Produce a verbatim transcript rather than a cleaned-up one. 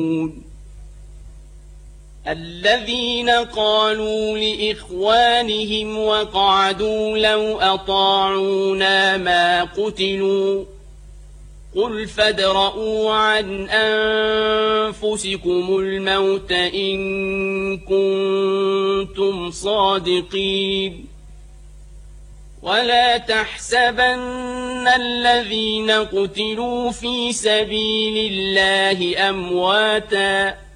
الذين قالوا لإخوانهم وقعدوا لو أطاعونا ما قتلوا قل فادرءوا عن أنفسكم الموت إن كنتم صادقين ولا تحسبن الذين قتلوا في سبيل الله أمواتاً